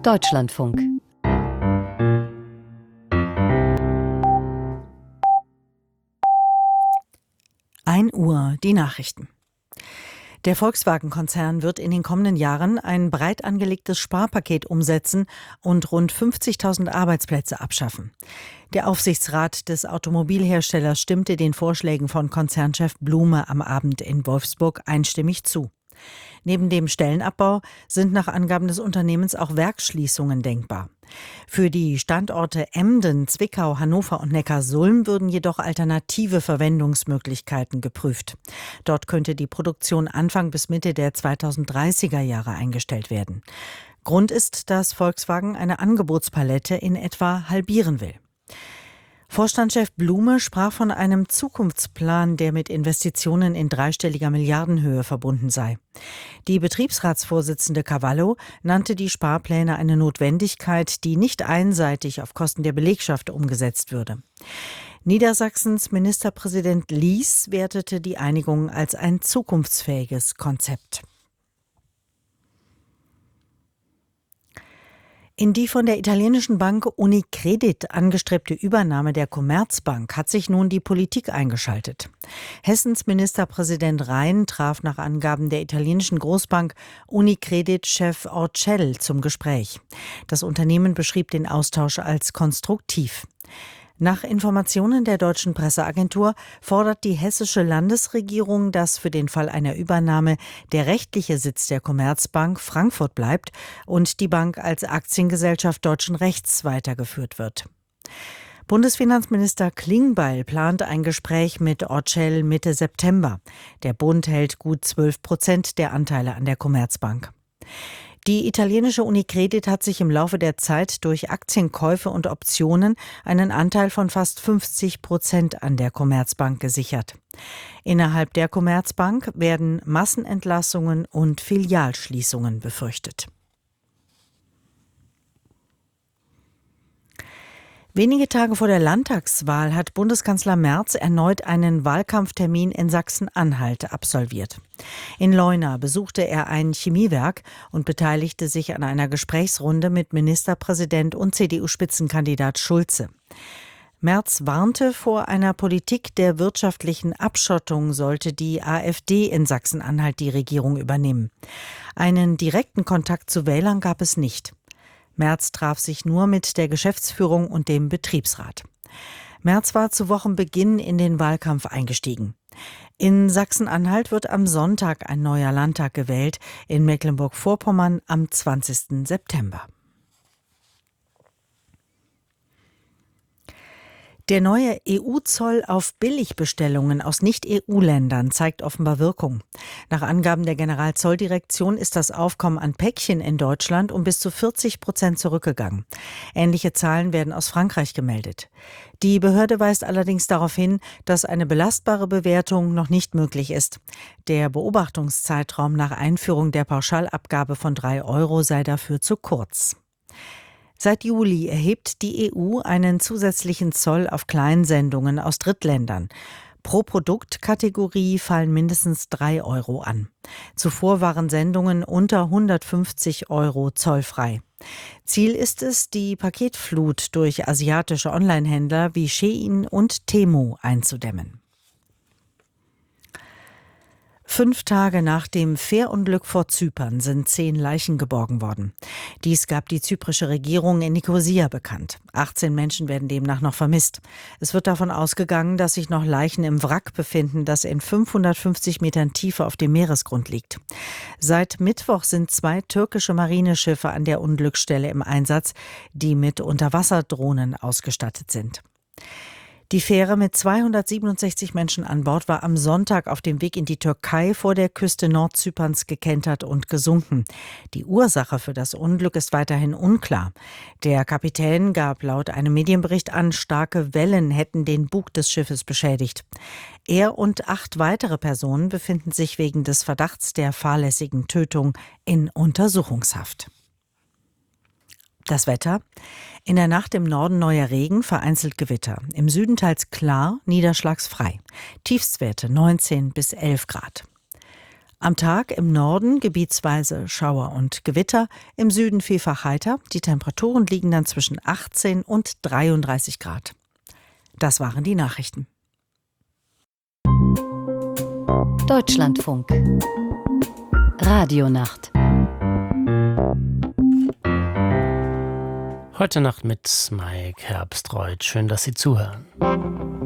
Deutschlandfunk. 1 Uhr, die Nachrichten. Der Volkswagen-Konzern wird in den kommenden Jahren ein breit angelegtes Sparpaket umsetzen und rund 50.000 Arbeitsplätze abschaffen. Der Aufsichtsrat des Automobilherstellers stimmte den Vorschlägen von Konzernchef Blume am Abend in Wolfsburg einstimmig zu. Neben dem Stellenabbau sind nach Angaben des Unternehmens auch Werksschließungen denkbar. Für die Standorte Emden, Zwickau, Hannover und Neckarsulm würden jedoch alternative Verwendungsmöglichkeiten geprüft. Dort könnte die Produktion Anfang bis Mitte der 2030er Jahre eingestellt werden. Grund ist, dass Volkswagen eine Angebotspalette in etwa halbieren will. Vorstandschef Blume sprach von einem Zukunftsplan, der mit Investitionen in dreistelliger Milliardenhöhe verbunden sei. Die Betriebsratsvorsitzende Cavallo nannte die Sparpläne eine Notwendigkeit, die nicht einseitig auf Kosten der Belegschaft umgesetzt würde. Niedersachsens Ministerpräsident Lies wertete die Einigung als ein zukunftsfähiges Konzept. In die von der italienischen Bank Unicredit angestrebte Übernahme der Commerzbank hat sich nun die Politik eingeschaltet. Hessens Ministerpräsident Rhein traf nach Angaben der italienischen Großbank Unicredit-Chef Orcel zum Gespräch. Das Unternehmen beschrieb den Austausch als konstruktiv. Nach Informationen der deutschen Presseagentur fordert die hessische Landesregierung, dass für den Fall einer Übernahme der rechtliche Sitz der Commerzbank Frankfurt bleibt und die Bank als Aktiengesellschaft deutschen Rechts weitergeführt wird. Bundesfinanzminister Klingbeil plant ein Gespräch mit Orcel Mitte September. Der Bund hält gut 12% der Anteile an der Commerzbank. Die italienische Unicredit hat sich im Laufe der Zeit durch Aktienkäufe und Optionen einen Anteil von fast 50% an der Commerzbank gesichert. Innerhalb der Commerzbank werden Massenentlassungen und Filialschließungen befürchtet. Wenige Tage vor der Landtagswahl hat Bundeskanzler Merz erneut einen Wahlkampftermin in Sachsen-Anhalt absolviert. In Leuna besuchte er ein Chemiewerk und beteiligte sich an einer Gesprächsrunde mit Ministerpräsident und CDU-Spitzenkandidat Schulze. Merz warnte vor einer Politik der wirtschaftlichen Abschottung, sollte die AfD in Sachsen-Anhalt die Regierung übernehmen. Einen direkten Kontakt zu Wählern gab es nicht. Merz traf sich nur mit der Geschäftsführung und dem Betriebsrat. Merz war zu Wochenbeginn in den Wahlkampf eingestiegen. In Sachsen-Anhalt wird am Sonntag ein neuer Landtag gewählt, in Mecklenburg-Vorpommern am 20. September. Der neue EU-Zoll auf Billigbestellungen aus Nicht-EU-Ländern zeigt offenbar Wirkung. Nach Angaben der Generalzolldirektion ist das Aufkommen an Päckchen in Deutschland um bis zu 40% zurückgegangen. Ähnliche Zahlen werden aus Frankreich gemeldet. Die Behörde weist allerdings darauf hin, dass eine belastbare Bewertung noch nicht möglich ist. Der Beobachtungszeitraum nach Einführung der Pauschalabgabe von 3 € sei dafür zu kurz. Seit Juli erhebt die EU einen zusätzlichen Zoll auf Kleinsendungen aus Drittländern. Pro Produktkategorie fallen mindestens 3 € an. Zuvor waren Sendungen unter 150 € zollfrei. Ziel ist es, die Paketflut durch asiatische Onlinehändler wie Shein und Temu einzudämmen. 5 Tage nach dem Fährunglück vor Zypern sind 10 Leichen geborgen worden. Dies gab die zyprische Regierung in Nikosia bekannt. 18 Menschen werden demnach noch vermisst. Es wird davon ausgegangen, dass sich noch Leichen im Wrack befinden, das in 550 Metern Tiefe auf dem Meeresgrund liegt. Seit Mittwoch sind 2 türkische Marineschiffe an der Unglücksstelle im Einsatz, die mit Unterwasserdrohnen ausgestattet sind. Die Fähre mit 267 Menschen an Bord war am Sonntag auf dem Weg in die Türkei vor der Küste Nordzyperns gekentert und gesunken. Die Ursache für das Unglück ist weiterhin unklar. Der Kapitän gab laut einem Medienbericht an, starke Wellen hätten den Bug des Schiffes beschädigt. Er und 8 weitere Personen befinden sich wegen des Verdachts der fahrlässigen Tötung in Untersuchungshaft. Das Wetter. In der Nacht im Norden neuer Regen, vereinzelt Gewitter. Im Süden teils klar, niederschlagsfrei. Tiefstwerte 19 bis 11 Grad. Am Tag im Norden gebietsweise Schauer und Gewitter, im Süden vielfach heiter. Die Temperaturen liegen dann zwischen 18 und 33 Grad. Das waren die Nachrichten. Deutschlandfunk. Radionacht. Heute Nacht mit Mike Herbstreuth. Schön, dass Sie zuhören.